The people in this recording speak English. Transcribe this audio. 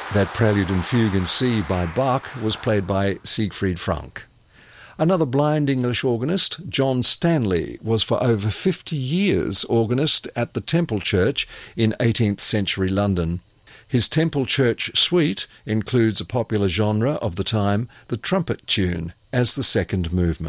That Prelude and Fugue in C by Bach was played by Siegfried Frank. Another blind English organist, John Stanley, was for over 50 years organist at the Temple Church in 18th century London. His Temple Church suite includes a popular genre of the time, the trumpet tune, as the second movement.